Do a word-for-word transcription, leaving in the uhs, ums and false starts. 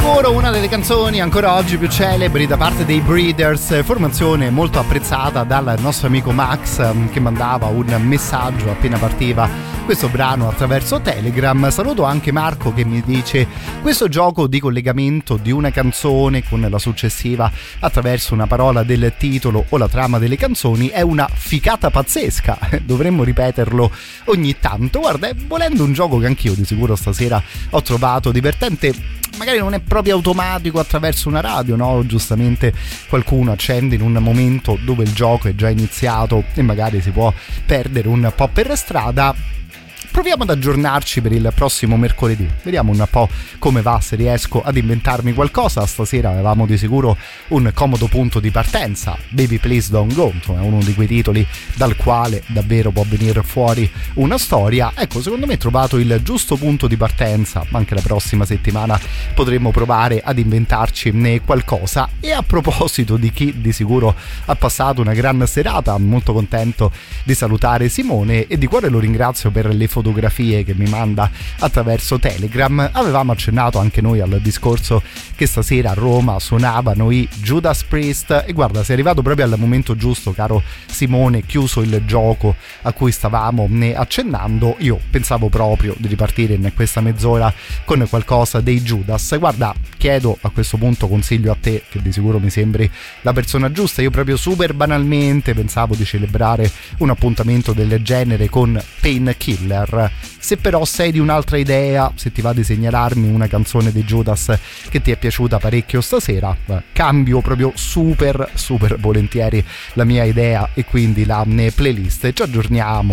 sicuro una delle canzoni ancora oggi più celebri da parte dei Breeders, formazione molto apprezzata dal nostro amico Max, che mandava un messaggio appena partiva questo brano attraverso Telegram. Saluto anche Marco che mi dice: questo gioco di collegamento di una canzone con la successiva attraverso una parola del titolo o la trama delle canzoni è una ficata pazzesca, dovremmo ripeterlo ogni tanto. Guarda, volendo un gioco che anch'io di sicuro stasera ho trovato divertente, magari non è proprio automatico attraverso una radio, no? Giustamente qualcuno accende in un momento dove il gioco è già iniziato e magari si può perdere un po' per strada. Proviamo ad aggiornarci per il prossimo mercoledì, vediamo un po' come va, se riesco ad inventarmi qualcosa. Stasera avevamo di sicuro un comodo punto di partenza, Baby Please Don't Go, insomma, uno di quei titoli dal quale davvero può venire fuori una storia. Ecco, secondo me ho trovato il giusto punto di partenza, anche la prossima settimana potremmo provare ad inventarci qualcosa. E a proposito di chi di sicuro ha passato una gran serata, molto contento di salutare Simone e di cuore lo ringrazio per le fotografie che mi manda attraverso Telegram. Avevamo accennato anche noi al discorso che stasera a Roma suonavano i Judas Priest e guarda, sei arrivato proprio al momento giusto, caro Simone, chiuso il gioco a cui stavamo ne accennando. Io pensavo proprio di ripartire in questa mezz'ora con qualcosa dei Judas. Guarda, chiedo a questo punto consiglio a te, che di sicuro mi sembri la persona giusta. Io proprio super banalmente pensavo di celebrare un appuntamento del genere con Painkiller. Se però sei di un'altra idea, se ti va di segnalarmi una canzone dei Judas che ti è piaciuta parecchio stasera, cambio proprio super super volentieri la mia idea e quindi la playlist. Ci aggiorniamo